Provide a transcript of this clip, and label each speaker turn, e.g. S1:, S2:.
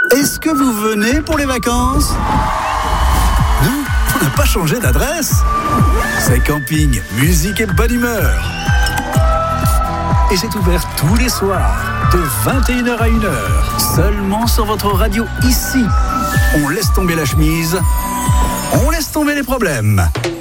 S1: Est-ce que vous venez pour les vacances ? Non, on n'a pas changé d'adresse. C'est camping, musique et bonne humeur. Et c'est ouvert tous les soirs, de 21h à 1h, seulement sur votre radio ici. On laisse tomber la chemise, on laisse tomber les problèmes.